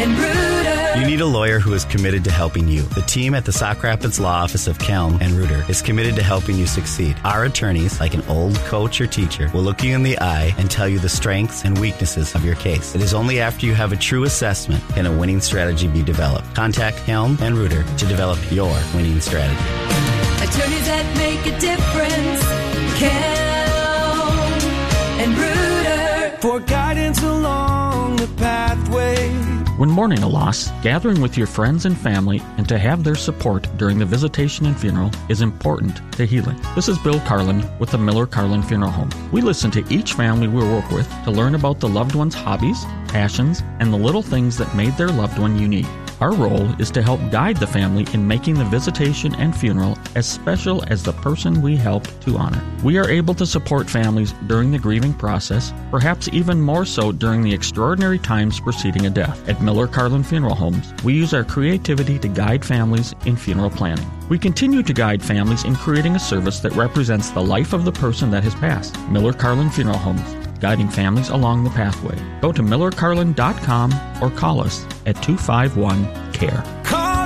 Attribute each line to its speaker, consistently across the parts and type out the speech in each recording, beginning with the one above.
Speaker 1: and Reuter.
Speaker 2: You need a lawyer who is committed to helping you. The team at the Sauk Rapids Law Office of Kelm and Reuter is committed to helping you succeed. Our attorneys, like an old coach or teacher, will look you in the eye and tell you the strengths and weaknesses of your case. It is only after you have a true assessment can a winning strategy be developed. Contact Kelm and Reuter to develop your winning strategy.
Speaker 1: Attorneys that make a difference. Kelm and Reuter.
Speaker 3: For guidance along the pathway.
Speaker 4: When mourning a loss, gathering with your friends and family and to have their support during the visitation and funeral is important to healing. This is Bill Carlin with the Miller Carlin Funeral Home. We listen to each family we work with to learn about the loved one's hobbies, passions, and the little things that made their loved one unique. Our role is to help guide the family in making the visitation and funeral as special as the person we help to honor. We are able to support families during the grieving process, perhaps even more so during the extraordinary times preceding a death. At Miller Carlin Funeral Homes, we use our creativity to guide families in funeral planning. We continue to guide families in creating a service that represents the life of the person that has passed. Miller Carlin Funeral Homes, guiding families along the pathway. Go to millercarlin.com or call us at 251-CARE.
Speaker 3: Call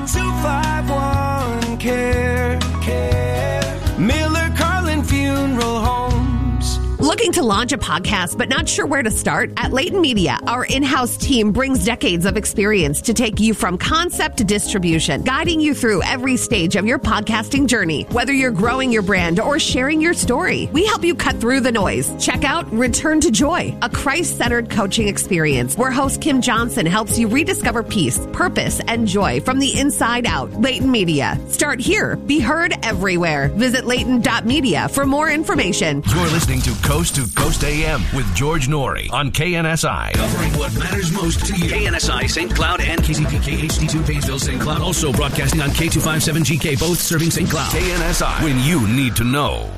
Speaker 3: 251-CARE. Miller Carlin Funeral Homes.
Speaker 5: Looking to launch a podcast but not sure where to start? At Layton Media, our in-house team brings decades of experience to take you from concept to distribution, guiding you through every stage of your podcasting journey. Whether you're growing your brand or sharing your story, we help you cut through the noise. Check out Return to Joy, a Christ-centered coaching experience where host Kim Johnson helps you rediscover peace, purpose, and joy from the inside out. Layton Media. Start here. Be heard everywhere. Visit layton.media for more information.
Speaker 6: You're listening to Coast to Coast AM with George Norrie on KNSI. Covering what matters most to you. KNSI St. Cloud and KZPK HD2 Painesville St. Cloud. Also broadcasting on K257GK, both serving St. Cloud. KNSI, when you need to know.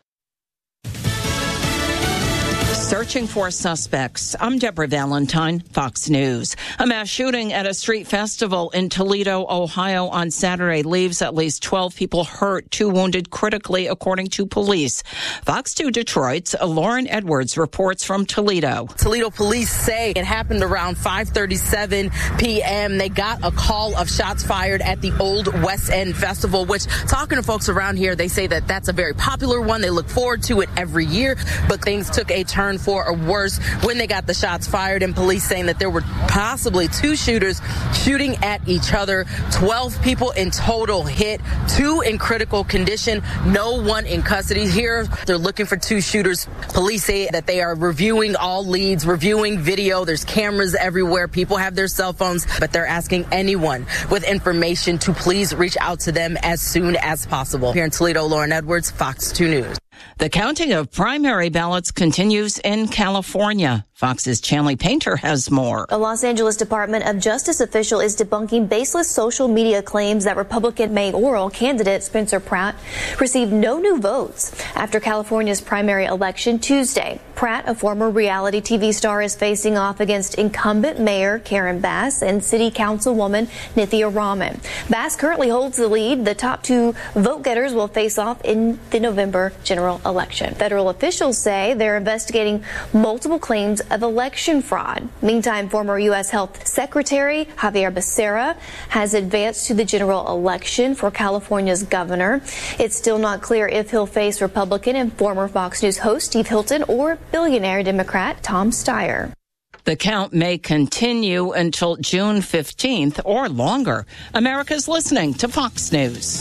Speaker 7: Searching for suspects. I'm Deborah Valentine, Fox News. A mass shooting at a street festival in Toledo, Ohio on Saturday leaves at least 12 people hurt, 2 wounded critically, according to police. Fox 2 Detroit's Lauren Edwards reports from Toledo.
Speaker 8: Toledo police say it happened around 5:37 p.m. They got a call of shots fired at the Old West End Festival, which, talking to folks around here, they say that that's a very popular one. They look forward to it every year, but things took a turn for a worse when they got the shots fired, and police saying that there were possibly 2 shooters shooting at each other. 12 people in total hit, 2 in critical condition, no one in custody. Here, they're looking for 2 shooters. Police say that they are reviewing all leads, reviewing video. There's cameras everywhere. People have their cell phones, but they're asking anyone with information to please reach out to them as soon as possible. Here in Toledo, Lauren Edwards, Fox 2 News.
Speaker 7: The counting of primary ballots continues in California. Fox's Chanley Painter has more.
Speaker 9: A Los Angeles Department of Justice official is debunking baseless social media claims that Republican mayoral candidate Spencer Pratt received no new votes after California's primary election Tuesday. Pratt, a former reality TV star, is facing off against incumbent Mayor Karen Bass and City Councilwoman Nithya Raman. Bass currently holds the lead. The top 2 vote-getters will face off in the November general election. Federal officials say they're investigating multiple claims of election fraud. Meantime, former U.S. Health Secretary Xavier Becerra has advanced to the general election for California's governor. It's still not clear if he'll face Republican and former Fox News host Steve Hilton or billionaire Democrat Tom Steyer.
Speaker 7: The count may continue until June 15th or longer. America's listening to Fox News.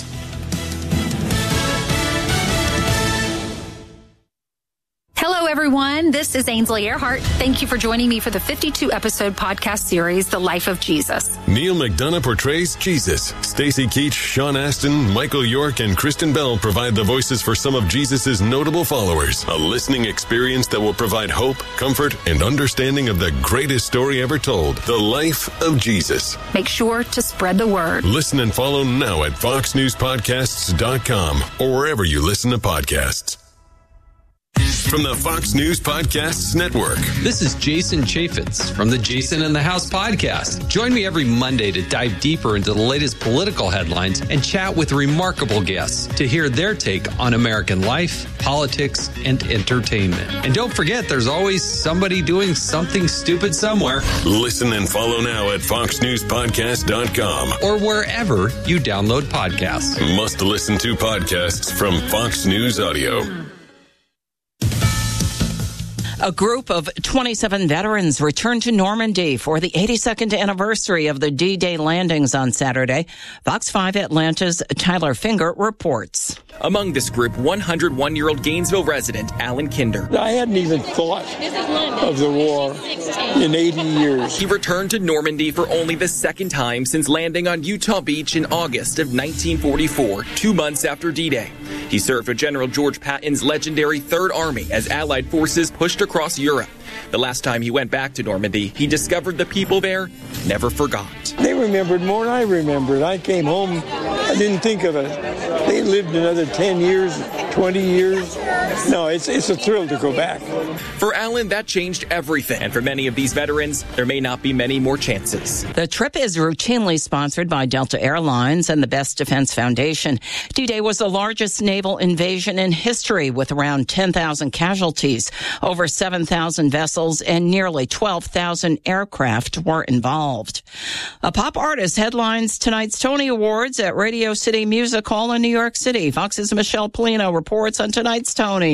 Speaker 10: Hello, everyone. This is Ainsley Earhart. Thank you for joining me for the 52-episode podcast series, The Life of Jesus.
Speaker 11: Neil McDonough portrays Jesus. Stacey Keach, Sean Astin, Michael York, and Kristen Bell provide the voices for some of Jesus' notable followers. A listening experience that will provide hope, comfort, and understanding of the greatest story ever told, The Life of Jesus.
Speaker 10: Make sure to spread the word.
Speaker 11: Listen and follow now at foxnewspodcasts.com or wherever you listen to podcasts. from the Fox News Podcasts Network.
Speaker 12: This is Jason Chaffetz from the Jason in the House podcast. Join me every Monday to dive deeper into the latest political headlines and chat with remarkable guests to hear their take on American life, politics, and entertainment. And don't forget, there's always somebody doing something stupid somewhere.
Speaker 11: Listen and follow now at foxnewspodcast.com
Speaker 12: or wherever you download podcasts.
Speaker 11: Must listen to podcasts from Fox News Audio.
Speaker 7: A group of 27 veterans returned to Normandy for the 82nd anniversary of the D-Day landings on Saturday. Fox 5 Atlanta's Tyler Finger reports.
Speaker 13: Among this group, 101-year-old Gainesville resident Alan Kinder.
Speaker 14: I hadn't even thought of the war in 80 years.
Speaker 13: He returned to Normandy for only the second time since landing on Utah Beach in August of 1944, 2 months after D-Day. He served with General George Patton's legendary Third Army as Allied forces pushed across Europe. The last time he went back to Normandy, he discovered the people there never forgot.
Speaker 14: They remembered more than I remembered. I came home, I didn't think of it. They lived another 10 years, 20 years. No, it's a thrill to go back.
Speaker 13: For Alan, that changed everything. And for many of these veterans, there may not be many more chances.
Speaker 7: The trip is routinely sponsored by Delta Airlines and the Best Defense Foundation. D-Day was the largest naval invasion in history with around 10,000 casualties. Over 7,000 vessels and nearly 12,000 aircraft were involved. A pop artist headlines tonight's Tony Awards at Radio City Music Hall in New York City. Fox's Michelle Polino reports on tonight's Tonys.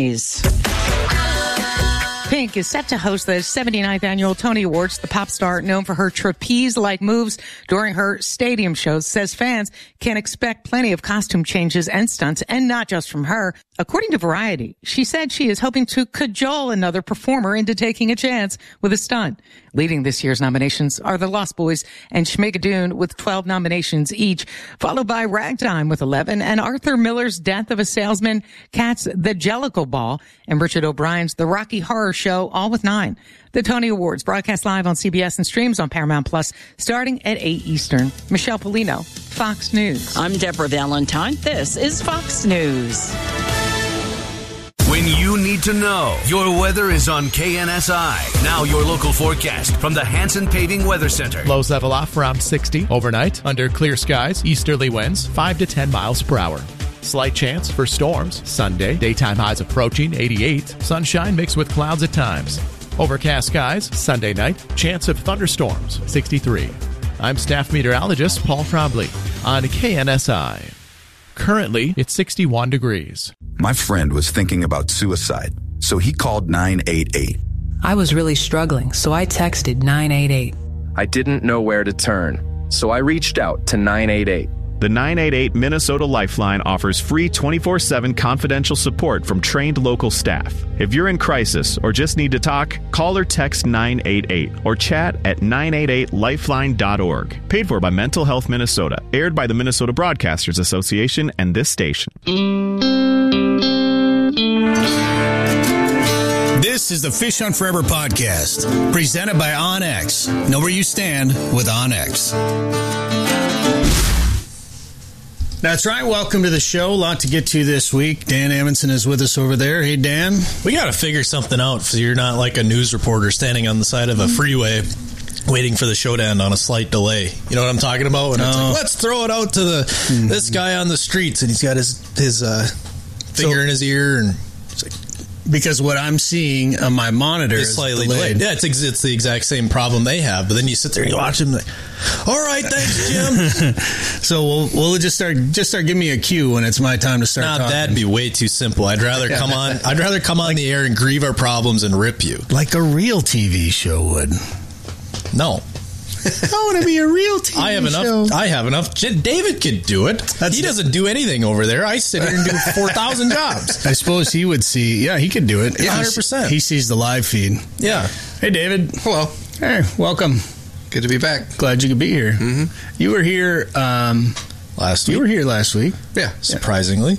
Speaker 15: Pink is set to host the 79th annual Tony Awards. The pop star, known for her trapeze-like moves during her stadium shows, says fans can expect plenty of costume changes and stunts, and not just from her. According to Variety, she said she is hoping to cajole another performer into taking a chance with a stunt. Leading this year's nominations are the Lost Boys and Schmigadoon with 12 nominations each, followed by Ragtime with 11 and Arthur Miller's Death of a Salesman, Cats' The Jellicle Ball, and Richard O'Brien's The Rocky Horror Show, all with 9. The Tony Awards broadcast live on CBS and streams on Paramount Plus starting at 8 Eastern. Michelle Polino, Fox News.
Speaker 7: I'm Deborah Valentine. This is Fox News.
Speaker 6: When you need to know, your weather is on KNSI. Now your local forecast from the Hanson Paving Weather Center.
Speaker 16: Lows level off around 60 overnight. Under clear skies, easterly winds 5 to 10 miles per hour. Slight chance for storms Sunday. Daytime highs approaching 88. Sunshine mixed with clouds at times. Overcast skies Sunday night. Chance of thunderstorms 63. I'm staff meteorologist Paul Trombley on KNSI. Currently, it's 61 degrees.
Speaker 17: My friend was thinking about suicide, so he called 988.
Speaker 18: I was really struggling, so I texted 988.
Speaker 19: I didn't know where to turn, so I reached out to 988.
Speaker 20: The 988 Minnesota Lifeline offers free 24/7 confidential support from trained local staff. If you're in crisis or just need to talk, call or text 988 or chat at 988lifeline.org. Paid for by Mental Health Minnesota. Aired by the Minnesota Broadcasters Association and this station.
Speaker 21: This is the Fish on Forever podcast, presented by OnX. Know where you stand with OnX. That's right. Welcome to the show. A lot to get to this week. Dan Amundsen is with us over there. Hey, Dan.
Speaker 22: We got to figure something out so you're not like a news reporter standing on the side of a freeway waiting for the show to end on a slight delay. You know what I'm talking about? When it's like, let's throw it out to this guy on the streets, and he's got his finger in his ear, and it's like,
Speaker 21: because what I'm seeing on my monitor is
Speaker 22: slightly delayed. Yeah, it's the exact same problem they have. But then you sit there and you watch them like, all right, thanks, Jim.
Speaker 21: So we'll just start giving me a cue when it's my time to start talking.
Speaker 22: That'd be way too simple. I'd rather come on the air and grieve our problems and rip you.
Speaker 21: Like a real TV show would.
Speaker 22: No.
Speaker 21: I want to be a real TV show.
Speaker 22: I have enough. David could do it. He doesn't do anything over there. I sit here and do 4,000 jobs.
Speaker 21: I suppose he would see. Yeah, he could do it.
Speaker 22: 100%.
Speaker 21: He sees the live feed.
Speaker 22: Yeah.
Speaker 21: Hey, David.
Speaker 23: Hello.
Speaker 21: Hey, welcome.
Speaker 23: Good to be back.
Speaker 21: Glad you could be here.
Speaker 23: Mm-hmm.
Speaker 21: You were here
Speaker 22: last week.
Speaker 21: You were here last week.
Speaker 23: Yeah.
Speaker 22: Surprisingly.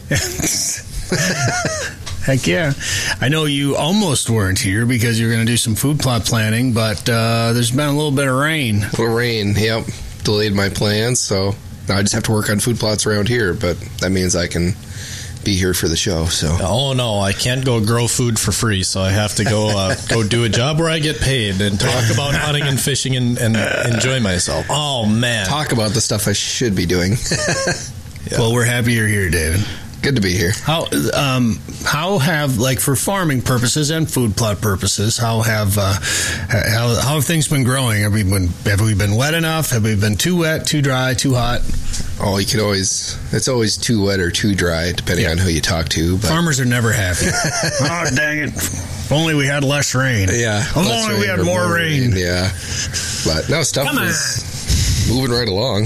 Speaker 21: Heck yeah. I know you almost weren't here because you were going to do some food plot planning, but there's been a little bit of rain.
Speaker 23: A little rain, yep. Delayed my plans, so now I just have to work on food plots around here, but that means I can be here for the show. So,
Speaker 22: oh no, I can't go grow food for free, so I have to go go do a job where I get paid and talk about hunting and fishing and enjoy myself. Oh man,
Speaker 23: talk about the stuff I should be doing.
Speaker 21: Yeah. Well, we're happy you're here, David.
Speaker 23: Good to be here.
Speaker 21: How have, like, for farming purposes and food plot purposes, how have things been growing? Have we been wet enough? Have we been too wet, too dry, too hot?
Speaker 23: Oh, it's always too wet or too dry, depending on who you talk to. But
Speaker 21: farmers are never happy. Oh, dang it. If only we had less rain.
Speaker 23: Yeah.
Speaker 21: If only we had more rain.
Speaker 23: Yeah. But no, stuff is moving right along.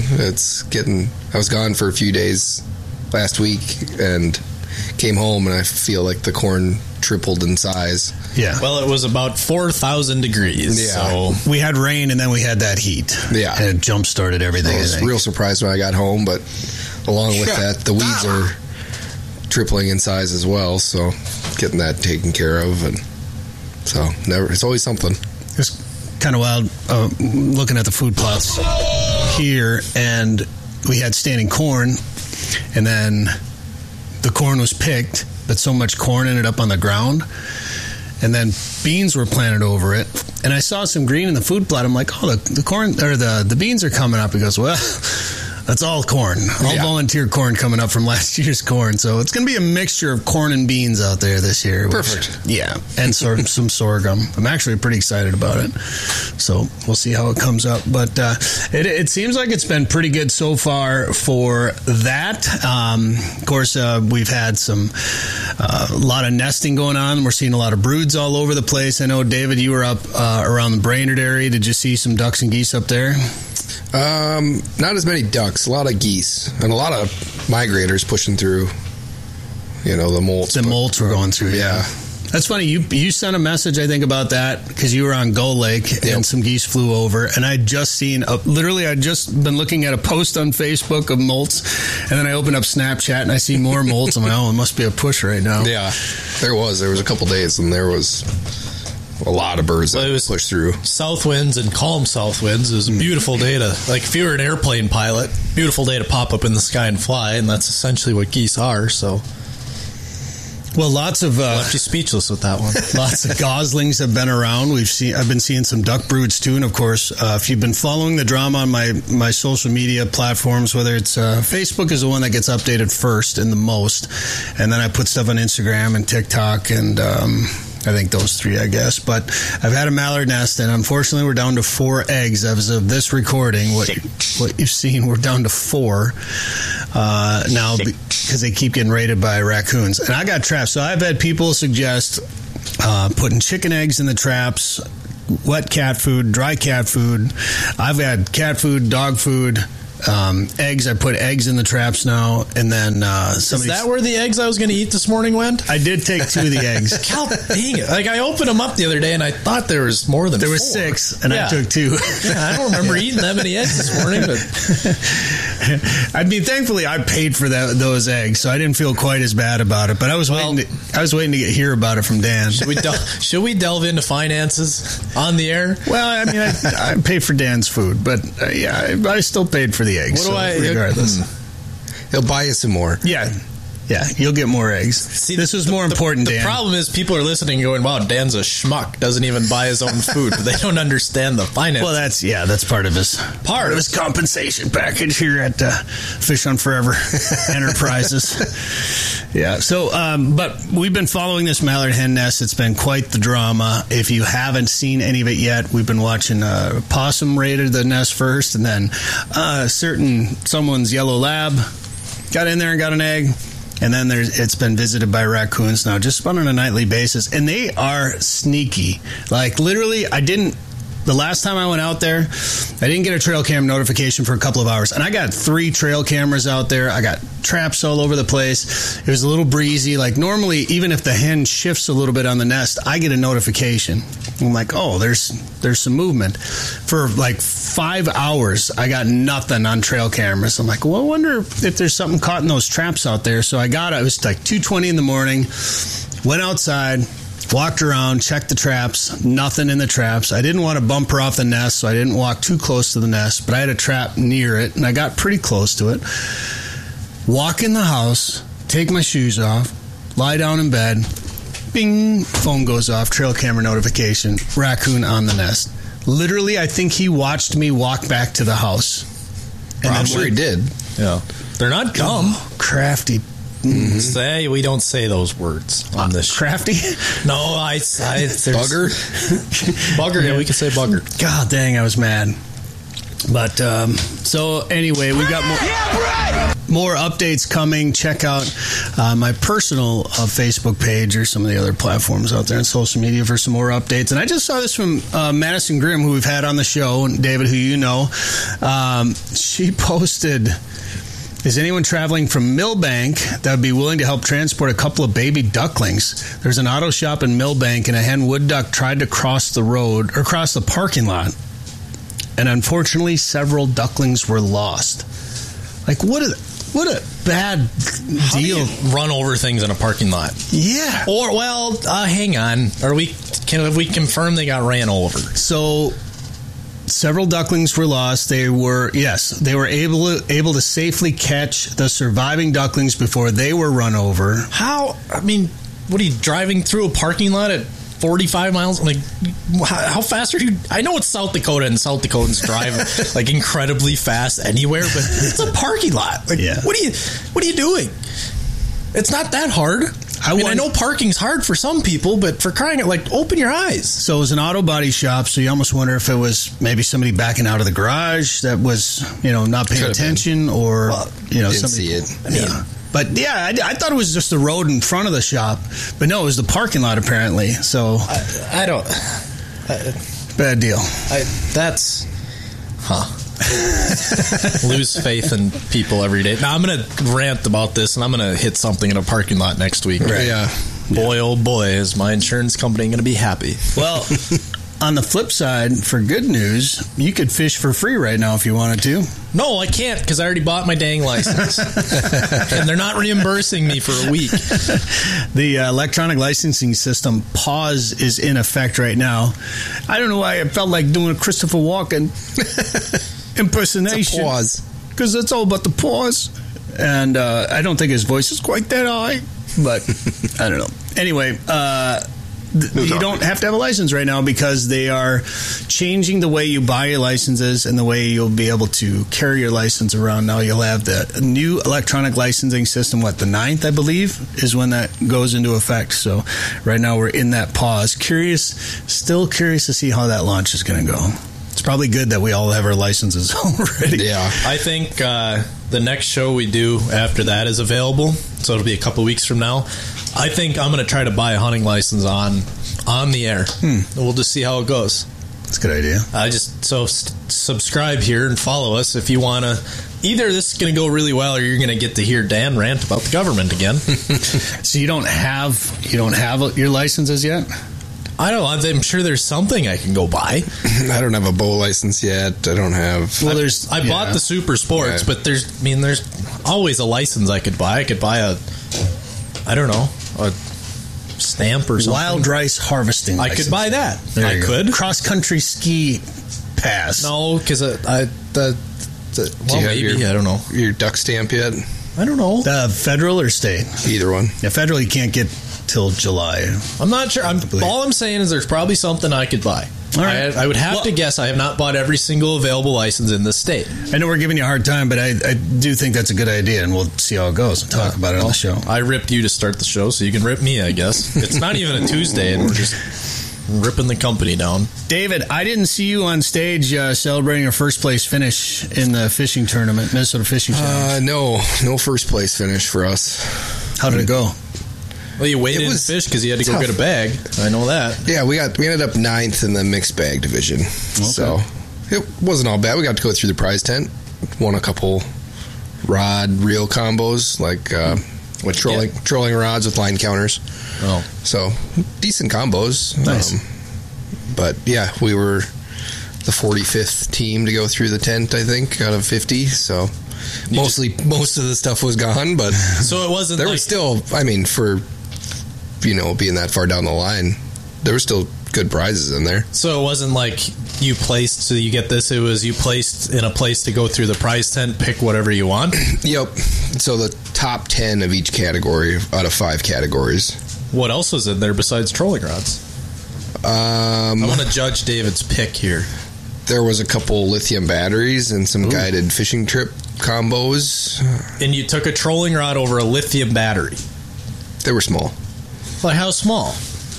Speaker 23: I was gone for a few days last week and came home, and I feel like the corn tripled in size.
Speaker 21: Yeah.
Speaker 22: Well, it was about 4,000 degrees.
Speaker 21: Yeah. So we had rain, and then we had that heat.
Speaker 23: Yeah.
Speaker 21: And it jump-started everything.
Speaker 23: I was real surprised when I got home, but along with that, the weeds are tripling in size as well, so getting that taken care of. And so it's always something.
Speaker 21: It's kind of wild looking at the food plots here, and we had standing corn, and then the corn was picked, but so much corn ended up on the ground, and then beans were planted over it, and I saw some green in the food plot. I'm like, oh, the corn or the beans are coming up. He goes, well, that's all corn, volunteer corn coming up from last year's corn. So it's going to be a mixture of corn and beans out there this year.
Speaker 23: Perfect.
Speaker 21: Yeah, and some sorghum. I'm actually pretty excited about it. So we'll see how it comes up. But it seems like it's been pretty good so far for that. Of course, we've had a lot of nesting going on. We're seeing a lot of broods all over the place. I know, David, you were up around the Brainerd area. Did you see some ducks and geese up there?
Speaker 23: Not as many ducks, a lot of geese, and a lot of migrators pushing through, the molts.
Speaker 21: The molts were going through, yeah. That's funny. You sent a message, I think, about that because you were on Gull Lake and some geese flew over, and I'd just seen, I'd just been looking at a post on Facebook of molts, and then I opened up Snapchat and I see more molts. I'm like, oh, it must be a push right now.
Speaker 23: Yeah, there was a couple days, and there was a lot of birds that pushed through.
Speaker 22: South winds and calm south winds is a beautiful day to, like, if you were an airplane pilot, beautiful day to pop up in the sky and fly, and that's essentially what geese are, so.
Speaker 21: Well, lots of
Speaker 22: left you speechless with that one.
Speaker 21: Lots of goslings have been around. I've been seeing some duck broods too, and of course, if you've been following the drama on my social media platforms, whether it's Facebook is the one that gets updated first and the most, and then I put stuff on Instagram and TikTok and. I think those three, I guess. But I've had a mallard nest, and unfortunately, we're down to 4 eggs as of this recording. What you've seen, we're down to 4 now because they keep getting raided by raccoons. And I got traps. So I've had people suggest putting chicken eggs in the traps, wet cat food, dry cat food. I've had cat food, dog food. Eggs. I put eggs in the traps now, and then
Speaker 22: is that where the eggs I was going to eat this morning went?
Speaker 21: I did take 2 of the eggs.
Speaker 22: Cal, dang it! Like, I opened them up the other day, and I thought there was more than 4.
Speaker 21: There was 6, and I took 2.
Speaker 22: Yeah, I don't remember eating that many eggs this morning. But
Speaker 21: I mean, thankfully, I paid for those eggs, so I didn't feel quite as bad about it. But I was waiting to hear about it from Dan.
Speaker 22: Should we delve into finances on the air?
Speaker 21: Well, I mean, I paid for Dan's food, but I still paid for the eggs. Regardless,
Speaker 23: he'll buy you some more.
Speaker 21: Yeah, you'll get more eggs. See, this is more important, Dan.
Speaker 22: The problem is people are listening going, wow, Dan's a schmuck, doesn't even buy his own food. But they don't understand the finance.
Speaker 21: Well, that's part of his compensation package here at Fish on Forever Enterprises. Yeah, so, but we've been following this mallard hen nest. It's been quite the drama. If you haven't seen any of it yet, we've been watching possum raided the nest first, and then someone's yellow lab got in there and got an egg. And then it's been visited by raccoons now, just about on a nightly basis. And they are sneaky. Like, literally, the last time I went out there, I didn't get a trail cam notification for a couple of hours. And I got 3 trail cameras out there. I got traps all over the place. It was a little breezy. Like, normally, even if the hen shifts a little bit on the nest, I get a notification. I'm like, oh, there's some movement. For like 5 hours, I got nothing on trail cameras. I'm like, well, I wonder if there's something caught in those traps out there. So it was like 2:20 in the morning, went outside, walked around, checked the traps, nothing in the traps. I didn't want to bumper off the nest, so I didn't walk too close to the nest, but I had a trap near it, and I got pretty close to it. Walk in the house, take my shoes off, lie down in bed, bing, phone goes off, trail camera notification, raccoon on the nest. Literally, I think he watched me walk back to the house.
Speaker 23: And I'm sure he did.
Speaker 22: Yeah. They're not dumb.
Speaker 21: Crafty.
Speaker 22: Say we don't say those words on this show.
Speaker 21: Crafty?
Speaker 22: No, I
Speaker 23: Bugger?
Speaker 22: Bugger, yeah, we can say bugger.
Speaker 21: God dang, I was mad. But, so anyway, we got more updates coming. Check out my personal Facebook page or some of the other platforms out there on social media for some more updates. And I just saw this from Madison Grimm, who we've had on the show, David, who you know. She posted, is anyone traveling from Millbank that would be willing to help transport a couple of baby ducklings? There's an auto shop in Millbank, and a hen wood duck tried to cross the road or cross the parking lot. And unfortunately, several ducklings were lost. Like, what a bad deal.
Speaker 22: How do you run over things in a parking lot?
Speaker 21: Yeah.
Speaker 22: Or, well, hang on. Have we confirmed they got ran over?
Speaker 21: So, several ducklings were lost. They were able to safely catch the surviving ducklings before they were run over.
Speaker 22: How? I mean, what are you driving through a parking lot at 45 miles? Like, how fast are you? I know it's South Dakota, and South Dakotans drive like incredibly fast anywhere, but it's a parking lot. Like,
Speaker 21: yeah.
Speaker 22: What are you doing? It's not that hard. I know parking's hard for some people, but for crying out, like, open your eyes.
Speaker 21: So it was an auto body shop, so you almost wonder if it was maybe somebody backing out of the garage that was, not paying attention, or,
Speaker 23: didn't
Speaker 21: somebody
Speaker 23: see it.
Speaker 21: I mean, but yeah, I thought it was just the road in front of the shop, but no, it was the parking lot apparently. So
Speaker 22: I don't.
Speaker 21: Bad deal.
Speaker 22: Lose faith in people every day. Now I'm going to rant about this, and I'm going to hit something in a parking lot next week.
Speaker 21: Right.
Speaker 23: Yeah.
Speaker 22: Boy, oh boy, is my insurance company going to be happy.
Speaker 21: Well, on the flip side, for good news, you could fish for free right now if you wanted to.
Speaker 22: No, I can't, because I already bought my dang license. And they're not reimbursing me for a week.
Speaker 21: The electronic licensing system pause is in effect right now. I don't know why I felt like doing a Christopher Walken impersonation.
Speaker 23: It's a pause.
Speaker 21: Because it's all about the pause. And I don't think his voice is quite that high, but I don't know. Anyway, you don't have to have a license right now because they are changing the way you buy your licenses and the way you'll be able to carry your license around. Now you'll have the new electronic licensing system, the 9th, I believe, is when that goes into effect. So right now we're in that pause. Still curious to see how that launch is going to go. It's probably good that we all have our licenses already.
Speaker 23: Yeah.
Speaker 22: I think the next show we do after that is available, so it'll be a couple weeks from now. I think I'm going to try to buy a hunting license on the air. We'll just see how it goes.
Speaker 21: That's a good idea.
Speaker 22: Subscribe here and follow us if you want to. Either this is going to go really well, or you're going to get to hear Dan rant about the government again.
Speaker 21: So you don't have your licenses yet?
Speaker 22: I don't know. I'm sure there's something I can go buy.
Speaker 23: I don't have a bow license yet. I don't have.
Speaker 21: Well,
Speaker 22: I bought the Super Sports, but there's always a license I could buy. I could buy a stamp or something.
Speaker 21: Wild rice harvesting license.
Speaker 22: I could buy that.
Speaker 21: I could. Cross country ski pass.
Speaker 22: No, because
Speaker 23: I don't know. Your duck stamp yet?
Speaker 22: I don't know.
Speaker 21: Federal or state?
Speaker 23: Either one.
Speaker 21: Yeah, federal you can't get till July.
Speaker 22: I'm not sure. All I'm saying is there's probably something I could buy. All right. I would have to guess I have not bought every single available license in this state.
Speaker 21: I know we're giving you a hard time, but I do think that's a good idea, and we'll see how it goes and talk about it on the show.
Speaker 22: I ripped you to start the show, so you can rip me, I guess. It's not even a Tuesday, and we're just ripping the company down.
Speaker 21: David, I didn't see you on stage celebrating your first place finish in the fishing tournament, Minnesota Fishing Challenge.
Speaker 23: No first place finish for us.
Speaker 21: How did it go?
Speaker 22: Well, you waited to fish because you had to go get a bag. I know that.
Speaker 23: Yeah, we ended up 9th in the mixed bag division. Okay. So it wasn't all bad. We got to go through the prize tent. Won a couple rod-reel combos, like trolling rods with line counters.
Speaker 22: Oh.
Speaker 23: So decent combos.
Speaker 21: Nice.
Speaker 23: But yeah, we were the 45th team to go through the tent, I think, out of 50. So most of the stuff was gone, but
Speaker 22: so it wasn't.
Speaker 23: There was still, for being that far down the line, there were still good prizes in there.
Speaker 22: So it wasn't like you placed, so you get this, it was you placed in a place to go through the prize tent, pick whatever you want?
Speaker 23: Yep. So the top 10 of each category out of 5 categories.
Speaker 22: What else was in there besides trolling rods? I want to judge David's pick here.
Speaker 23: There was a couple lithium batteries and some guided fishing trip combos.
Speaker 22: And you took a trolling rod over a lithium battery?
Speaker 23: They were small.
Speaker 22: Like how small?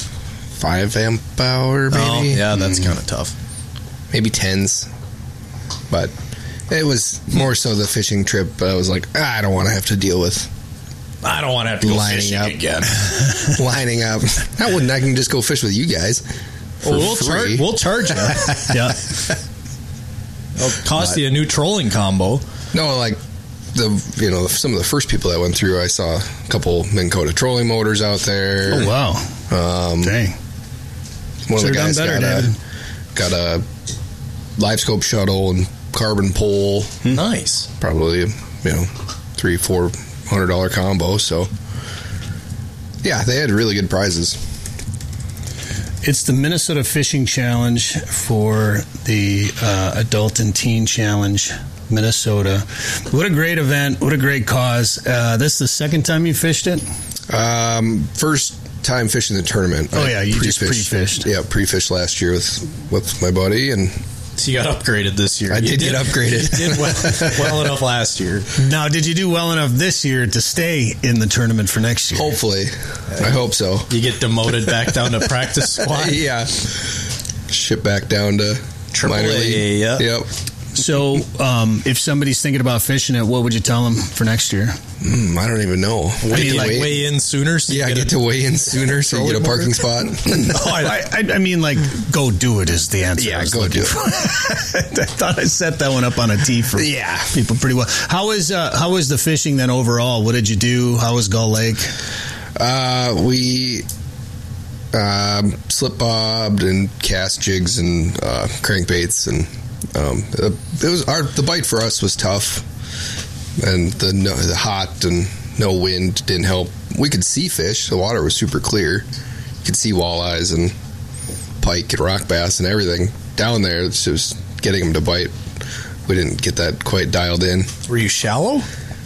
Speaker 23: 5 amp hour, maybe.
Speaker 22: Oh, yeah, that's kind of tough.
Speaker 23: Maybe 10s. But it was more so the fishing trip. I was like, I don't want to have to deal with.
Speaker 22: I don't want to have to go fishing again.
Speaker 23: Lining up. I can just go fish with you guys.
Speaker 22: We'll charge you.
Speaker 23: Yeah.
Speaker 22: It'll cost you a new trolling combo.
Speaker 23: No, like some of the first people that went through, I saw a couple Minn Kota trolling motors out there.
Speaker 21: Oh wow! Dang.
Speaker 23: One of the guys got a live scope shuttle and carbon pole.
Speaker 22: Nice.
Speaker 24: probably, $300-$400 combo. So, yeah, they had really good prizes.
Speaker 21: It's the Minnesota Fishing Challenge for the Adult and Teen Challenge, Minnesota. What a great event. What a great cause. This is the second time you fished it?
Speaker 1: First time fishing the tournament.
Speaker 21: Oh, yeah, you just pre-fished.
Speaker 1: Yeah, pre-fished last year with my buddy, and
Speaker 22: so you got upgraded this year.
Speaker 1: I did get upgraded.
Speaker 22: You did well enough last year.
Speaker 21: Now, did you do well enough this year to stay in the tournament for next year?
Speaker 1: Hopefully. I hope so.
Speaker 22: You get demoted back down to practice squad?
Speaker 1: Yeah. Ship back down to minor league.
Speaker 22: Yeah.
Speaker 1: Yep.
Speaker 21: So, if somebody's thinking about fishing it, what would you tell them for next year?
Speaker 1: I don't even know.
Speaker 22: Weigh in sooner? So
Speaker 1: I get to weigh in sooner so you get a parking spot.
Speaker 21: I mean, like, go do it is the answer.
Speaker 1: Yeah, go do it.
Speaker 21: I thought I set that one up on a tee for people pretty well. How was the fishing then overall? What did you do? How was Gull Lake?
Speaker 1: We slip bobbed and cast jigs and crankbaits, and the bite for us was tough, and the hot and no wind didn't help. We could see fish. The water was super clear. You could see walleyes and pike and rock bass and everything down there. It's just getting them to bite. We didn't get that quite dialed in.
Speaker 22: Were you shallow?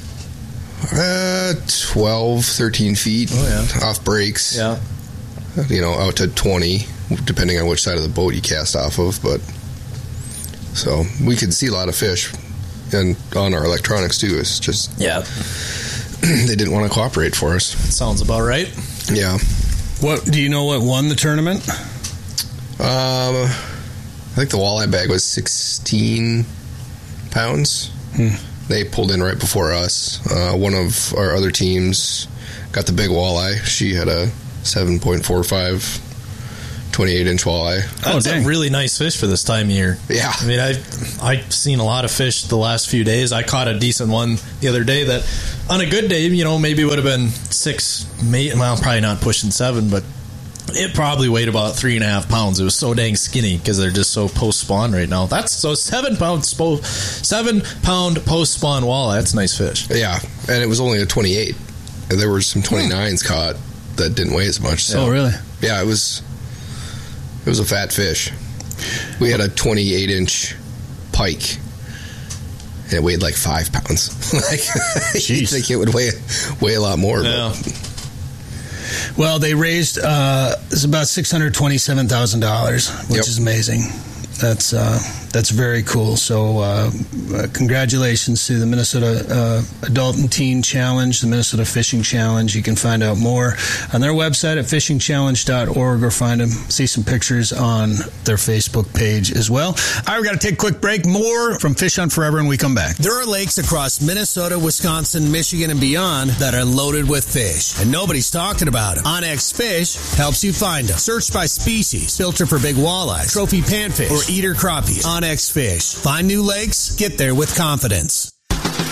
Speaker 1: 12, 13 feet off breaks.
Speaker 22: Yeah.
Speaker 1: Out to 20, depending on which side of the boat you cast off of. But so we could see a lot of fish, and on our electronics too. It's just they didn't want to cooperate for us.
Speaker 22: Sounds about right.
Speaker 1: Yeah.
Speaker 21: What do you know? What won the tournament?
Speaker 1: I think the walleye bag was 16 pounds. They pulled in right before us. One of our other teams got the big walleye. She had a 7.45 28-inch walleye.
Speaker 22: That's a really nice fish for this time of year.
Speaker 1: Yeah.
Speaker 22: I mean, I've seen a lot of fish the last few days. I caught a decent one the other day that, on a good day, maybe would have been 6, probably not pushing 7, but it probably weighed about 3.5 pounds. It was so dang skinny because they're just so post-spawn right now. That's so 7-pound post-spawn walleye. That's a nice fish.
Speaker 1: Yeah, and it was only a 28. And there were some 29s caught that didn't weigh as much. So,
Speaker 21: oh, really?
Speaker 1: Yeah, it was a fat fish. We had a 28-inch pike, and it weighed like 5 pounds. You'd think it would weigh a lot more.
Speaker 22: Yeah.
Speaker 21: Well, they raised it's about $627,000, which is amazing. That's very cool. So congratulations to the Minnesota Adult and Teen Challenge, the Minnesota Fishing Challenge. You can find out more on their website at fishingchallenge.org, or find them, see some pictures on their Facebook page as well. All right, we got to take a quick break. More from Fish on Forever when we come back. There are lakes across Minnesota, Wisconsin, Michigan, and beyond that are loaded with fish, and nobody's talking about them. OnX Fish helps you find them. Search by species, filter for big walleyes, trophy panfish, or eater crappies. OnX Fish. Find new lakes, get there with confidence.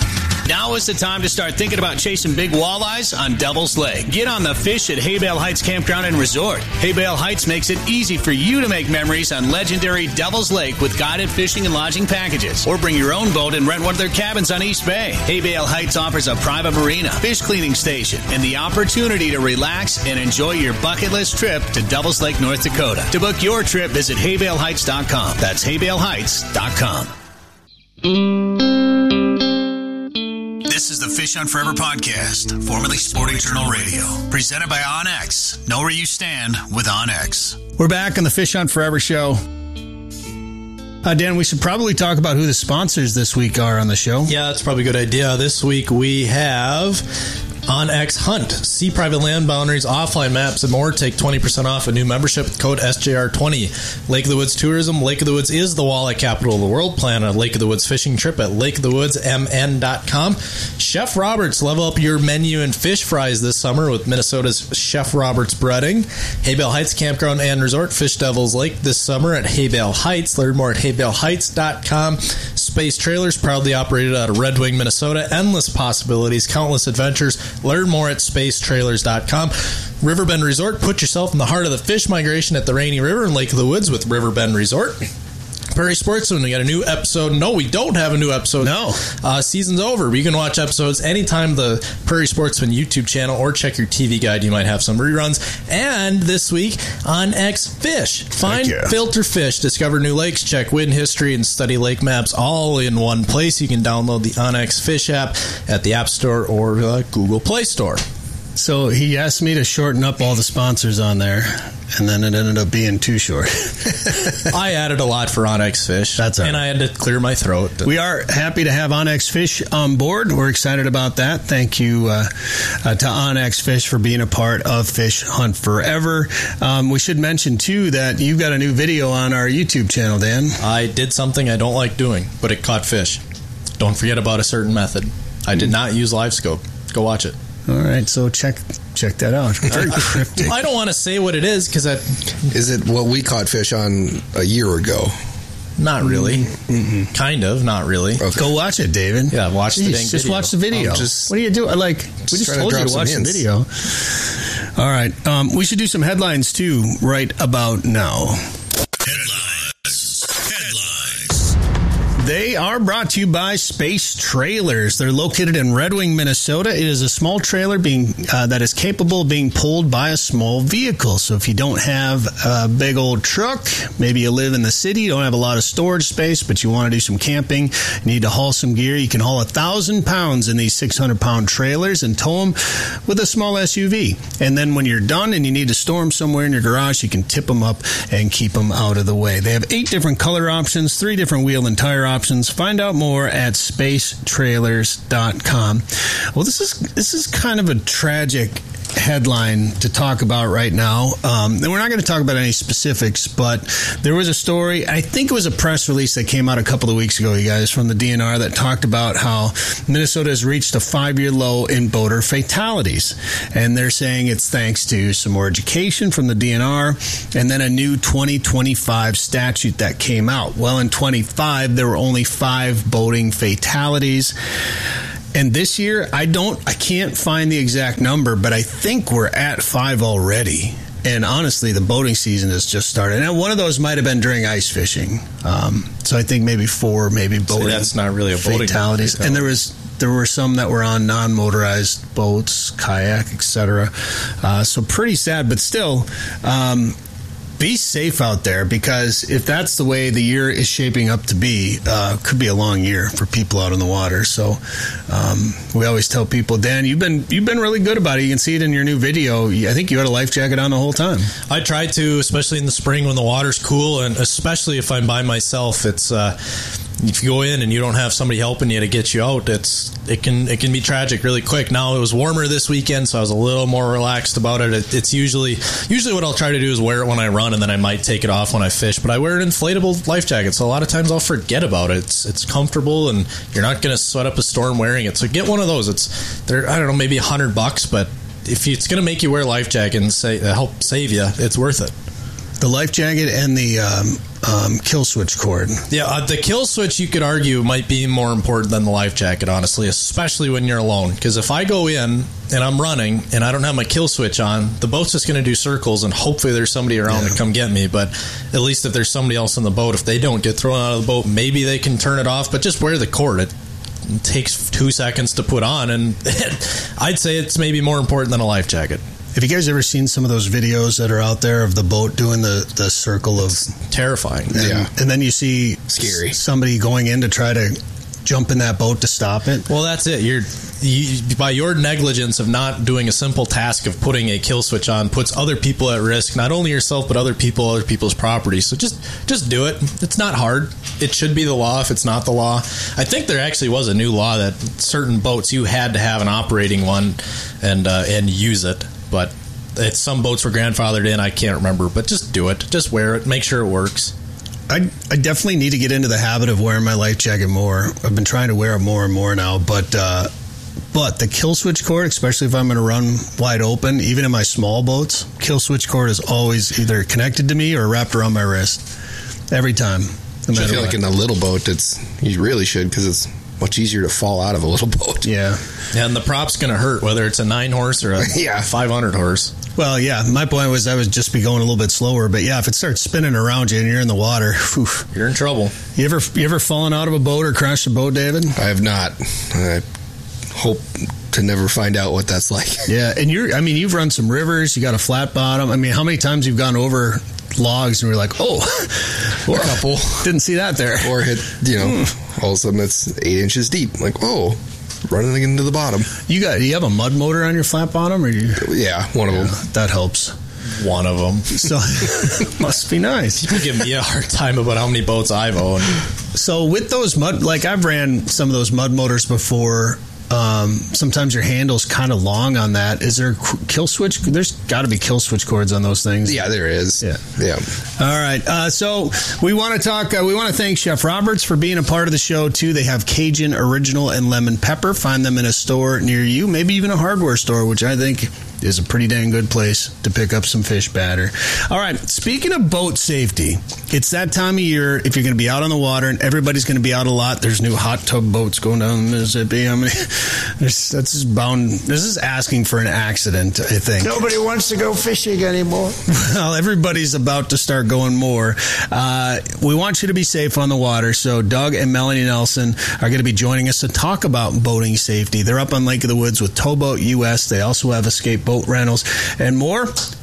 Speaker 21: Now is the time to start thinking about chasing big walleyes on Devil's Lake. Get on the fish at Haybale Heights Campground and Resort. Haybale Heights makes it easy for you to make memories on legendary Devil's Lake with guided fishing and lodging packages. Or bring your own boat and rent one of their cabins on East Bay. Haybale Heights offers a private marina, fish cleaning station, and the opportunity to relax and enjoy your bucket list trip to Devil's Lake, North Dakota. To book your trip, visit haybaleheights.com. That's haybaleheights.com. This is the Fish on Forever podcast, formerly Sporting Journal Radio, presented by OnX. Know where you stand with OnX. We're back on the Fish on Forever show. Dan, we should probably talk about who the sponsors this week are on the show.
Speaker 22: Yeah, that's probably a good idea. This week we have OnX Hunt. See private land boundaries, offline maps, and more. Take 20% off a new membership with code SJR20. Lake of the Woods Tourism. Lake of the Woods is the walleye capital of the world. Plan a Lake of the Woods fishing trip at lakeofthewoodsmn.com. Chef Roberts. Level up your menu and fish fries this summer with Minnesota's Chef Roberts Breading. Haybale Heights Campground and Resort. Fish Devil's Lake this summer at Haybale Heights. Learn more at haybaleheights.com. Space Trailers. Proudly operated out of Red Wing, Minnesota. Endless possibilities. Countless adventures. Learn more at spacetrailers.com. Riverbend Resort. Put yourself in the heart of the fish migration at the Rainy River and Lake of the Woods with Riverbend Resort. Prairie Sportsman, we got a new episode. No, we don't have a new episode.
Speaker 21: No.
Speaker 22: Season's over. You can watch episodes anytime the Prairie Sportsman YouTube channel or check your TV guide. You might have some reruns. And this week, OnX Fish. Find, filter fish, discover new lakes, check wind history, and study lake maps all in one place. You can download the OnX Fish app at the App Store or Google Play Store.
Speaker 21: So he asked me to shorten up all the sponsors on there, and then it ended up being too short.
Speaker 22: I added a lot for OnX Fish.
Speaker 21: That's all right.
Speaker 22: And I had to clear my throat.
Speaker 21: We are happy to have OnX Fish on board. We're excited about that. Thank you to OnX Fish for being a part of Fish Hunt Forever. We should mention, too, that you've got a new video on our YouTube channel, Dan.
Speaker 22: I did something I don't like doing, but it caught fish. Don't forget about a certain method. I did not use LiveScope. Go watch it.
Speaker 21: All right, so check that out. Very cryptic.
Speaker 22: I don't want to say what it is because
Speaker 1: is it what we caught fish on a year ago?
Speaker 22: Not really. Mm-hmm. Kind of, not really.
Speaker 21: Okay. Go watch it, David.
Speaker 22: Yeah, watch the dang
Speaker 21: just
Speaker 22: video.
Speaker 21: Watch the video. What are you doing? We just told you to watch the video. All right, we should do some headlines too right about now. They are brought to you by Space Trailers. They're located in Red Wing, Minnesota. It is a small trailer that is capable of being pulled by a small vehicle. So if you don't have a big old truck, maybe you live in the city, you don't have a lot of storage space, but you want to do some camping, you need to haul some gear, you can haul 1,000 pounds in these 600-pound trailers and tow them with a small SUV. And then when you're done and you need to store them somewhere in your garage, you can tip them up and keep them out of the way. They have 8 different color options, 3 different wheel and tire options. Find out more at spacetrailers.com. Well, this is kind of a tragic headline to talk about right now. And we're not going to talk about any specifics, but there was a story, I think it was a press release that came out a couple of weeks ago, you guys, from the DNR that talked about how Minnesota has reached a 5-year low in boater fatalities. And they're saying it's thanks to some more education from the DNR and then a new 2025 statute that came out. Well, in 25, there were only 5 boating fatalities. And this year, I can't find the exact number, but I think we're at 5 already. And honestly, the boating season has just started. And one of those might have been during ice fishing. So I think maybe 4, maybe boating.
Speaker 22: So that's not really a boating
Speaker 21: fatalities. And there were some that were on non-motorized boats, kayak, etc. So pretty sad, but still. Be safe out there, because if that's the way the year is shaping up to be, could be a long year for people out on the water. So we always tell people, Dan, you've been really good about it. You can see it in your new video. I think you had a life jacket on the whole time.
Speaker 22: I try to, especially in the spring when the water's cool, and especially if I'm by myself. It's if you go in and you don't have somebody helping you to get you out, it can be tragic really quick. Now it was warmer this weekend, so I was a little more relaxed about it. It's usually what I'll try to do is wear it when I run, and then I might take it off when I fish. But I wear an inflatable life jacket, so a lot of times I'll forget about it. It's comfortable, and you're not going to sweat up a storm wearing it. So get one of those. They're I don't know, maybe $100, but if it's going to make you wear a life jacket and help save you, it's worth it.
Speaker 21: The life jacket and the kill switch cord.
Speaker 22: Yeah, the kill switch, you could argue, might be more important than the life jacket, honestly, especially when you're alone. Because if I go in and I'm running and I don't have my kill switch on, the boat's just going to do circles, and hopefully there's somebody around to come get me. But at least if there's somebody else in the boat, if they don't get thrown out of the boat, maybe they can turn it off. But just wear the cord. It takes 2 seconds to put on, and I'd say it's maybe more important than a life jacket.
Speaker 21: Have you guys ever seen some of those videos that are out there of the boat doing the circle of...
Speaker 22: Terrifying.
Speaker 21: And then you see
Speaker 23: scary
Speaker 21: somebody going in to try to jump in that boat to stop it.
Speaker 22: Well, that's it. You, by your negligence of not doing a simple task of putting a kill switch on, puts other people at risk, not only yourself, but other people's property. So just do it. It's not hard. It should be the law if it's not the law. I think there actually was a new law that certain boats, you had to have an operating one and use it. But some boats were grandfathered in. I can't remember. But just do it. Just wear it. Make sure it works.
Speaker 21: I definitely need to get into the habit of wearing my life jacket more. I've been trying to wear it more and more now. But the kill switch cord, especially if I'm going to run wide open, even in my small boats, kill switch cord is always either connected to me or wrapped around my wrist. Every time.
Speaker 23: I feel like in a little boat, you really should, because it's much easier to fall out of a little boat.
Speaker 21: Yeah.
Speaker 22: And the prop's going to hurt, whether it's a 9-horse or a 500-horse.
Speaker 21: Well, yeah, my point was I would just be going a little bit slower. But, yeah, if it starts spinning around you and you're in the water,
Speaker 22: you're in trouble.
Speaker 21: You ever fallen out of a boat or crashed a boat, David?
Speaker 23: I have not. I hope to never find out what that's like.
Speaker 21: Yeah, and you've run some rivers. You got a flat bottom. I mean, how many times you've gone over logs and we're like, a couple. Didn't see that there.
Speaker 23: Or hit, all of a sudden it's 8 inches deep. Like, running into the bottom.
Speaker 21: You have a mud motor on your flat bottom?
Speaker 23: Yeah, one of them.
Speaker 21: That helps.
Speaker 22: One of them.
Speaker 21: So must be nice.
Speaker 22: People give me a hard time about how many boats I've owned.
Speaker 21: So with those I've ran some of those mud motors before. Sometimes your handle's kind of long on that. Is there kill switch? There's got to be kill switch cords on those things.
Speaker 23: Yeah, there is. Yeah.
Speaker 21: All right. So we want to talk. We want to thank Chef Roberts for being a part of the show too. They have Cajun Original and Lemon Pepper. Find them in a store near you, maybe even a hardware store, which I think is a pretty dang good place to pick up some fish batter. All right. Speaking of boat safety, it's that time of year. If you're going to be out on the water, and everybody's going to be out a lot, there's new hot tub boats going down the Mississippi. I mean, that's just bound. This is asking for an accident, I think.
Speaker 14: Nobody wants to go fishing anymore.
Speaker 21: Well, everybody's about to start going more. We want you to be safe on the water. So Doug and Melanie Nelson are going to be joining us to talk about boating safety. They're up on Lake of the Woods with Towboat US. They also have Escape Boat Rentals and more.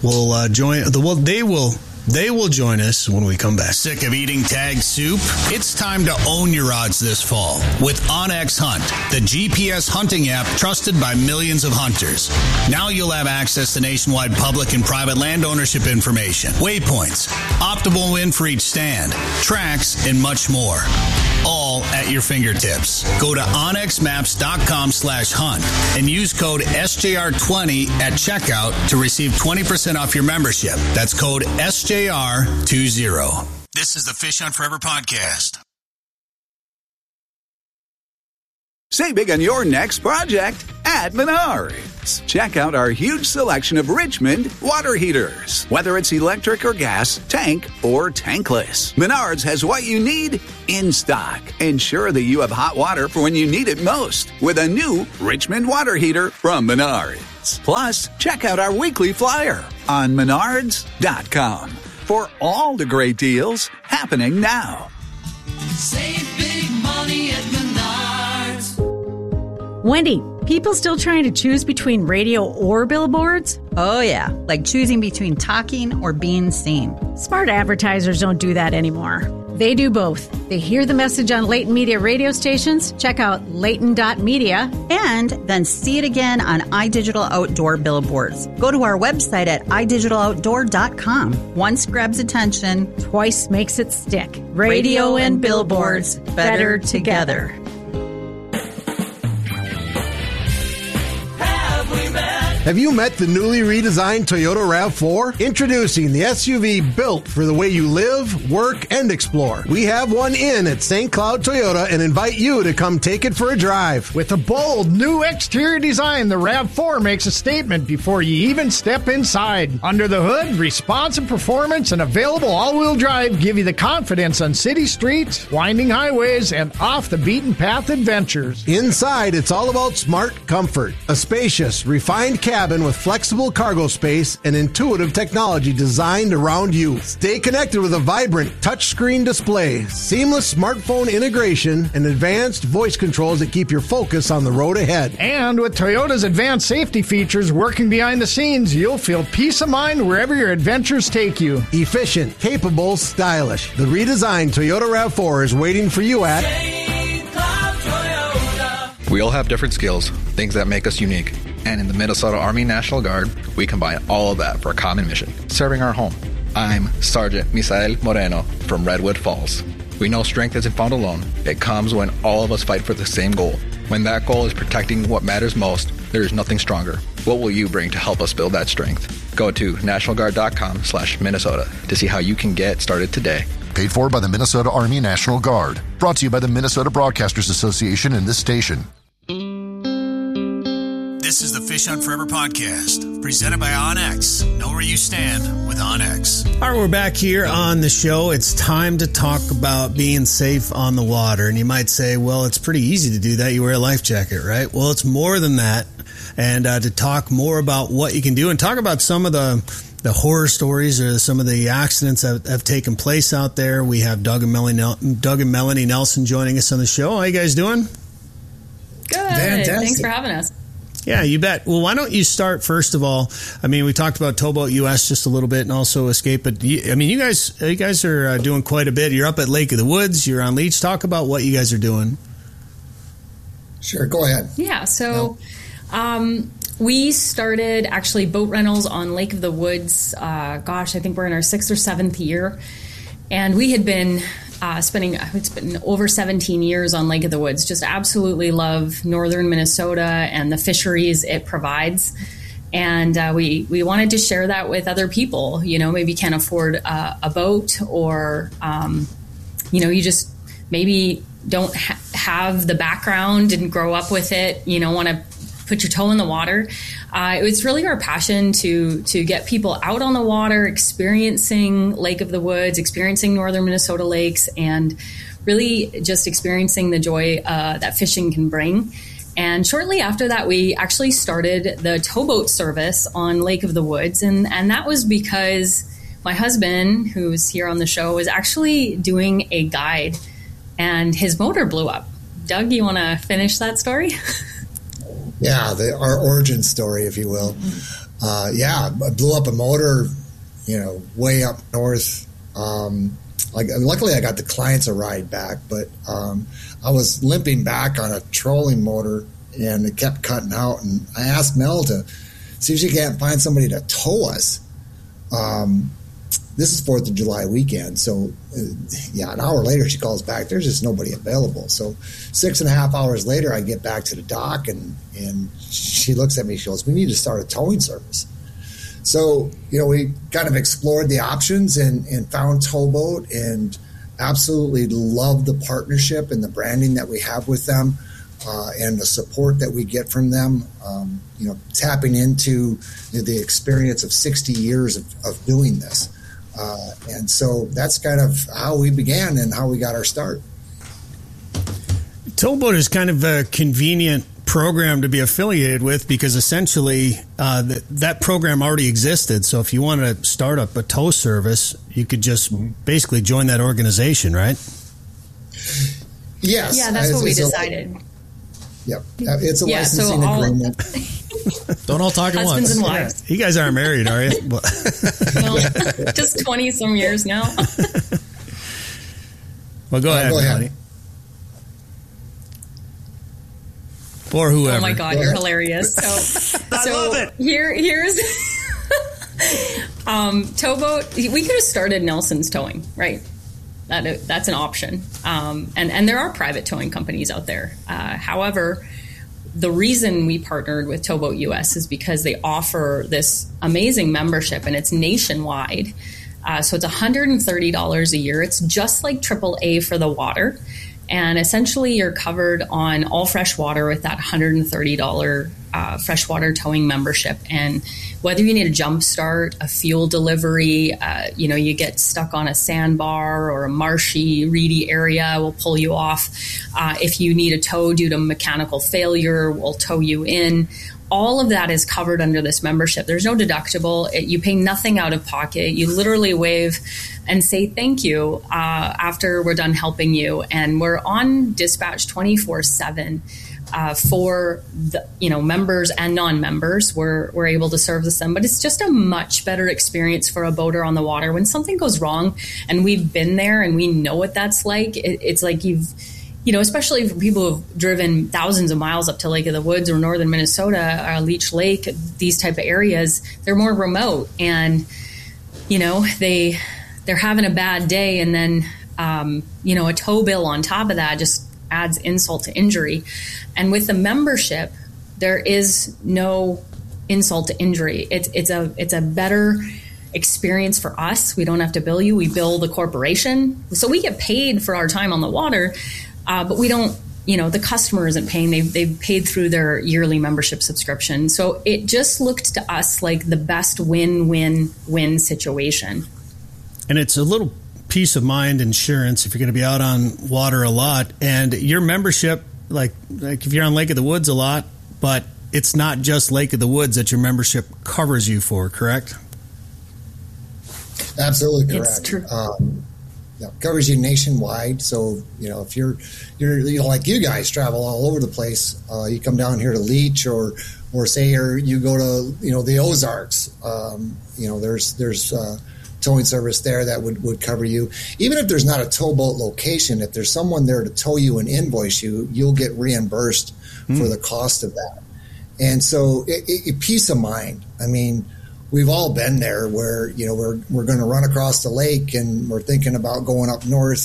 Speaker 21: They will join us when we come back.
Speaker 2: Sick of eating tag soup? It's time to own your odds this fall with OnX Hunt, the GPS hunting app trusted by millions of hunters. Now you'll have access to nationwide public and private land ownership information, waypoints, optimal wind for each stand, tracks, and much more. All at your fingertips. Go to onxmaps.com/hunt and use code SJR20 at checkout to receive 20% off your membership. That's code SJR20. This is the Fish Hunt Forever podcast.
Speaker 3: Save big on your next project at Menards. Check out our huge selection of Richmond water heaters. Whether it's electric or gas, tank or tankless, Menards has what you need in stock. Ensure that you have hot water for when you need it most with a new Richmond water heater from Menards. Plus, check out our weekly flyer on menards.com for all the great deals happening now.
Speaker 4: Save big money at Menards.
Speaker 25: Wendy, people still trying to choose between radio or billboards?
Speaker 26: Oh, yeah, like choosing between talking or being seen.
Speaker 25: Smart advertisers don't do that anymore. They do both. They hear the message on Leighton Media radio stations, check out Leighton.media,
Speaker 26: and then see it again on iDigital Outdoor billboards. Go to our website at idigitaloutdoor.com. Once grabs attention,
Speaker 25: twice makes it stick. Radio and billboards, better together.
Speaker 4: Have we met?
Speaker 5: Have you met the newly redesigned Toyota RAV4? Introducing the SUV built for the way you live, work, and explore. We have one in at St. Cloud Toyota and invite you to come take it for a drive.
Speaker 8: With a bold new exterior design, the RAV4 makes a statement before you even step inside. Under the hood, responsive performance and available all-wheel drive give you the confidence on city streets, winding highways, and off-the-beaten-path adventures.
Speaker 5: Inside, it's all about smart comfort. A spacious, refined cabin with flexible cargo space and intuitive technology designed around you. Stay connected with a vibrant touchscreen display, seamless smartphone integration, and advanced voice controls that keep your focus on the road ahead.
Speaker 8: And with Toyota's advanced safety features working behind the scenes, you'll feel peace of mind wherever your adventures take you.
Speaker 5: Efficient, capable, stylish. The redesigned Toyota RAV4 is waiting for you at
Speaker 9: We all have different skills, things that make us unique. And in the Minnesota Army National Guard, we combine all of that for a common mission, serving our home. I'm Sergeant Misael Moreno from Redwood Falls. We know strength isn't found alone. It comes when all of us fight for the same goal. When that goal is protecting what matters most, there is nothing stronger. What will you bring to help us build that strength? Go to nationalguard.com/Minnesota to see how you can get started today.
Speaker 10: Paid for by the Minnesota Army National Guard. Brought to you by the Minnesota Broadcasters Association and this station.
Speaker 2: This is the Fish Hunt Forever podcast, presented by OnX. Know where you stand with OnX.
Speaker 21: All right, we're back here on the show. It's time to talk about being safe on the water. And you might say, well, it's pretty easy to do that. You wear a life jacket, right? Well, it's more than that. And to talk more about what you can do and talk about some of the horror stories or some of the accidents that have taken place out there, we have Doug and Melanie Nelson joining us on the show. How you guys doing?
Speaker 12: Good. Fantastic. Thanks for having us.
Speaker 21: Yeah, you bet. Well, why don't you start, first of all? I mean, we talked about Towboat US just a little bit and also Escape, but I mean, you guys are doing quite a bit. You're up at Lake of the Woods. You're on Leech. Talk about what you guys are doing.
Speaker 27: Sure, go ahead.
Speaker 12: Yeah, so we started actually boat rentals on Lake of the Woods. I think we're in our 6th or 7th year. And we had been it's been over 17 years on Lake of the Woods. Just absolutely love northern Minnesota and the fisheries it provides. And we wanted to share that with other people, maybe can't afford a boat or, you just maybe don't have the background, didn't grow up with it, want to put your toe in the water. It's really our passion to get people out on the water, experiencing Lake of the Woods, experiencing northern Minnesota lakes, and really just experiencing the joy that fishing can bring. And shortly after that, we actually started the towboat service on Lake of the Woods. And that was because my husband, who's here on the show, was actually doing a guide and his motor blew up. Doug, you want to finish that story?
Speaker 27: Yeah, our origin story, if you will. I blew up a motor, way up north. Luckily, I got the clients a ride back, but I was limping back on a trolling motor, and it kept cutting out. And I asked Mel to see if she can't find somebody to tow us. This is 4th of July weekend, so an hour later she calls back. There's just nobody available. So 6.5 hours later, I get back to the dock, and she looks at me. She goes, "We need to start a towing service." So we kind of explored the options and found Towboat, and absolutely love the partnership and the branding that we have with them, and the support that we get from them. Tapping into the experience of 60 years of doing this. And so that's kind of how we began and how we got our start.
Speaker 21: Towboat is kind of a convenient program to be affiliated with because essentially that program already existed. So if you want to start up a tow service, you could just basically join that organization, right?
Speaker 27: Yes.
Speaker 12: Yeah, that's what we decided.
Speaker 27: Yep. It's a licensing agreement.
Speaker 22: Don't all talk at once.
Speaker 12: Husbands and wives.
Speaker 21: You guys aren't married, are you?
Speaker 12: No, just 20-some years now.
Speaker 21: Well, go ahead, Melanie. Or whoever.
Speaker 12: Oh my God, you're hilarious. So
Speaker 21: I love it.
Speaker 12: Here's Towboat. We could have started Nelson's Towing, right? That's an option. And there are private towing companies out there. However, the reason we partnered with Towboat US is because they offer this amazing membership, and it's nationwide. So it's $130 a year. It's just like AAA for the water. And essentially, you're covered on all freshwater with that $130 freshwater towing membership. And whether you need a jump start, a fuel delivery, you get stuck on a sandbar or a marshy, reedy area, we'll pull you off. If you need a tow due to mechanical failure, we'll tow you in. All of that is covered under this membership. There's no deductible. You pay nothing out of pocket. You literally wave and say thank you after we're done helping you. And we're on dispatch 24/7 for the members and non-members. We're able to service them, but it's just a much better experience for a boater on the water. When something goes wrong, and we've been there and we know what that's like, it's like especially for people who've driven thousands of miles up to Lake of the Woods or northern Minnesota, Leech Lake, these type of areas, they're more remote, and they're having a bad day, and then a tow bill on top of that just adds insult to injury. And with the membership, there is no insult to injury. It's a better experience for us. We don't have to bill you. We bill the corporation, so we get paid for our time on the water. But we don't, the customer isn't paying. They've paid through their yearly membership subscription. So it just looked to us like the best win-win-win situation.
Speaker 21: And it's a little peace of mind insurance if you're going to be out on water a lot. And your membership, like if you're on Lake of the Woods a lot, but it's not just Lake of the Woods that your membership covers you for, correct?
Speaker 27: Absolutely correct.
Speaker 12: It's true.
Speaker 27: Covers you nationwide. So, if you're like you guys travel all over the place, you come down here to Leech or say you go to, the Ozarks, there's towing service there that would cover you. Even if there's not a towboat location, if there's someone there to tow you and invoice you, you'll get reimbursed for the cost of that. And so peace of mind. I mean, we've all been there where, we're going to run across the lake and we're thinking about going up north,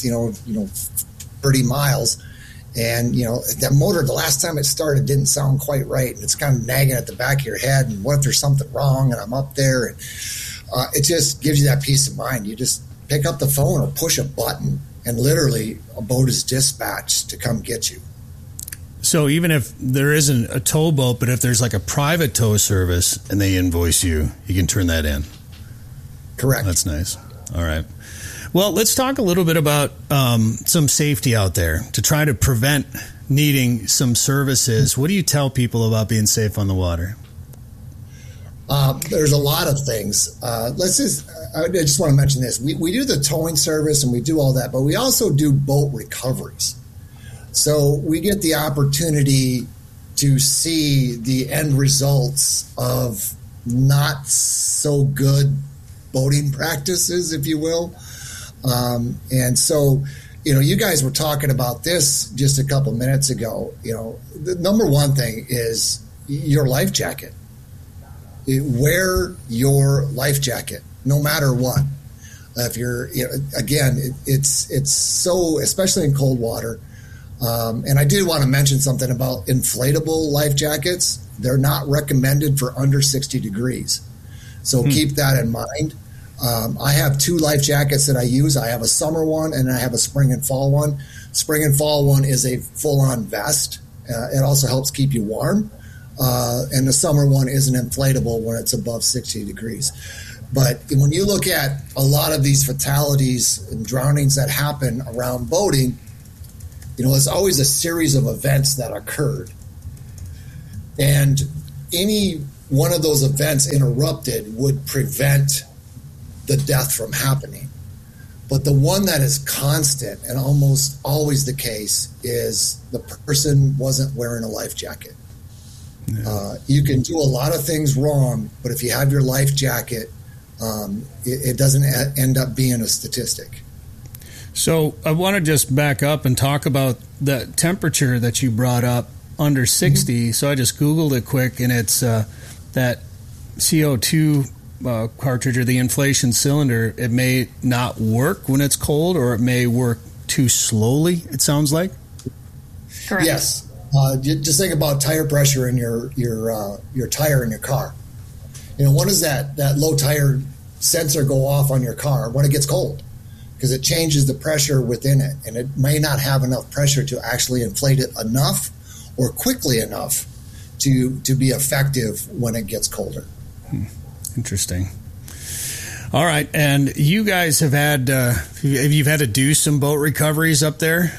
Speaker 27: 30 miles. And, that motor, the last time it started, didn't sound quite right. And it's kind of nagging at the back of your head. And what if there's something wrong and I'm up there? And it just gives you that peace of mind. You just pick up the phone or push a button and literally a boat is dispatched to come get you.
Speaker 21: So even if there isn't a towboat, but if there's like a private tow service and they invoice you, you can turn that in.
Speaker 27: Correct.
Speaker 21: That's nice. All right. Well, let's talk a little bit about some safety out there to try to prevent needing some services. What do you tell people about being safe on the water?
Speaker 27: There's a lot of things. I just want to mention this. We do the towing service and we do all that, but we also do boat recoveries. So we get the opportunity to see the end results of not so good boating practices, if you will. And so, you guys were talking about this just a couple minutes ago. The number one thing is your life jacket. Wear your life jacket, no matter what. If you're, it's so, especially in cold water. And I do want to mention something about inflatable life jackets. They're not recommended for under 60 degrees. So keep that in mind. I have two life jackets that I use. I have a summer one and I have a spring and fall one. Spring and fall one is a full-on vest. It also helps keep you warm. And the summer one is an inflatable when it's above 60 degrees. But when you look at a lot of these fatalities and drownings that happen around boating, it's always a series of events that occurred. And any one of those events interrupted would prevent the death from happening. But the one that is constant and almost always the case is the person wasn't wearing a life jacket. Yeah. You can do a lot of things wrong, but if you have your life jacket, it doesn't end up being a statistic.
Speaker 21: So I want to just back up and talk about the temperature that you brought up under 60. Mm-hmm. So I just Googled it quick, and it's that CO2 cartridge or the inflation cylinder. It may not work when it's cold, or it may work too slowly, it sounds like.
Speaker 12: Correct.
Speaker 27: Yes. Just think about tire pressure in your tire in your car. When does that low tire sensor go off on your car? When it gets cold, because it changes the pressure within it, and it may not have enough pressure to actually inflate it enough or quickly enough to be effective when it gets colder.
Speaker 21: Interesting. All right, and you guys have had you've had to do some boat recoveries up there?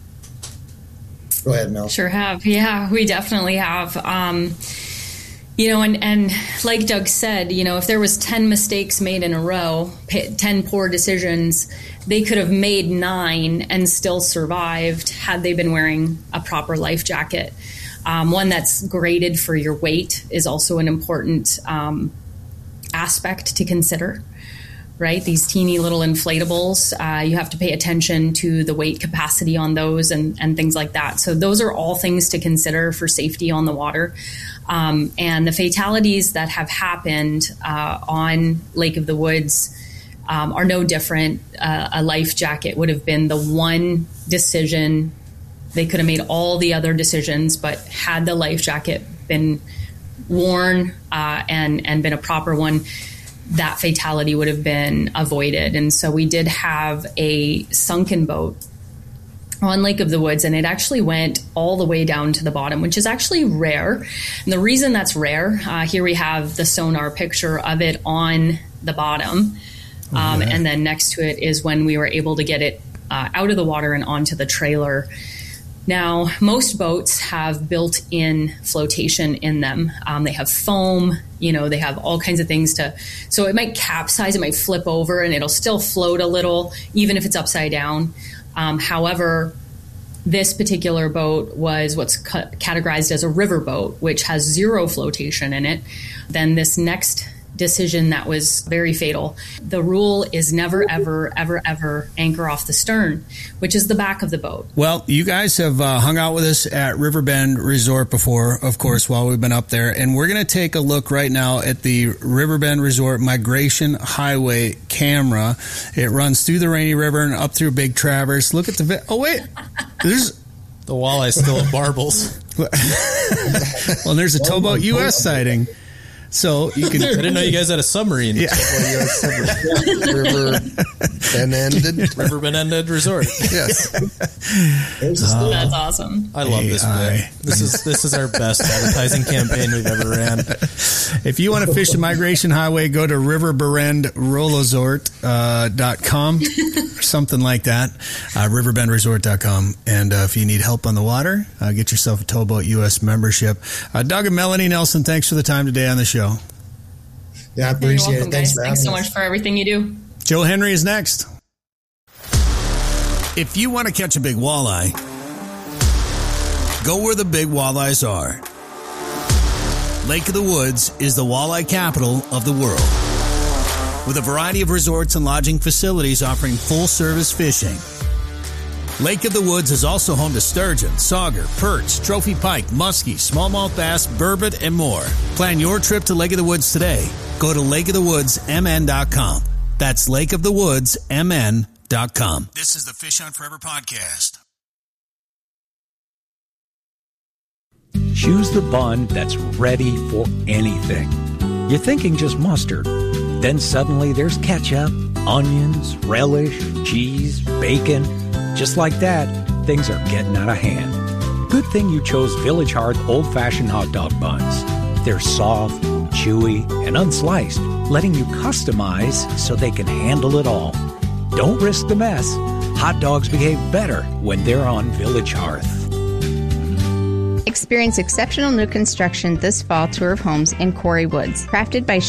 Speaker 27: Go ahead, Mel.
Speaker 12: Sure have. Yeah, we definitely have. And like Doug said, if there was 10 mistakes made in a row, 10 poor decisions, they could have made 9 and still survived had they been wearing a proper life jacket. One that's graded for your weight is also an important aspect to consider. Right? These teeny little inflatables, you have to pay attention to the weight capacity on those and things like that. So those are all things to consider for safety on the water. And the fatalities that have happened on Lake of the Woods are no different. A life jacket would have been the one decision. They could have made all the other decisions, but had the life jacket been worn and been a proper one, that fatality would have been avoided. And so we did have a sunken boat on Lake of the Woods, and it actually went all the way down to the bottom, which is actually rare. And the reason that's rare, here we have the sonar picture of it on the bottom. And then next to it is when we were able to get it out of the water and onto the trailer. Now, most boats have built-in flotation in them. They have foam, they have all kinds of things so it might capsize, it might flip over, and it'll still float a little, even if it's upside down. However, this particular boat was what's categorized as a river boat, which has 0 flotation in it. Then this next decision that was very fatal. The rule is never, ever, ever, ever anchor off the stern, which is the back of the boat.
Speaker 21: Well, you guys have hung out with us at Riverbend Resort before, of course, while we've been up there. And we're going to take a look right now at the Riverbend Resort Migration Highway camera. It runs through the Rainy River and up through Big Traverse. Look at the... Oh, wait. There's...
Speaker 22: The walleye still at Barbles.
Speaker 21: Well, there's a Towboat U.S. sighting. So you can.
Speaker 22: I didn't know you guys had a submarine.
Speaker 21: Yeah.
Speaker 23: Riverbend
Speaker 22: Ended Resort.
Speaker 23: Yes.
Speaker 12: That's awesome.
Speaker 22: I love this bit. This is our best advertising campaign we've ever ran.
Speaker 21: If you want to fish the Migration Highway, go to riverberendrolazort.com or something like that. Riverbendresort.com. And if you need help on the water, get yourself a Towboat U.S. membership. Doug and Melanie Nelson, thanks for the time today on the show.
Speaker 27: Yeah, I appreciate it.
Speaker 12: Thanks so much for everything you do.
Speaker 21: Joe Henry is next. If you want to catch a big walleye, go where the big walleyes are. Lake of the Woods is the walleye capital of the world, with a variety of resorts and lodging facilities offering full-service fishing. Lake of the Woods is also home to sturgeon, sauger, perch, trophy pike, muskie, smallmouth bass, burbot, and more. Plan your trip to Lake of the Woods today. Go to lakeofthewoodsmn.com. That's lakeofthewoodsmn.com. This is the Fish Hunt Forever podcast.
Speaker 6: Choose the bun that's ready for anything. You're thinking just mustard. Then suddenly there's ketchup, onions, relish, cheese, bacon. Just like that, things are getting out of hand. Good thing you chose Village Hearth old-fashioned hot dog buns. They're soft, chewy, and unsliced, letting you customize so they can handle it all. Don't risk the mess. Hot dogs behave better when they're on Village Hearth.
Speaker 7: Experience exceptional new construction this fall tour of homes in Quarry Woods. Crafted by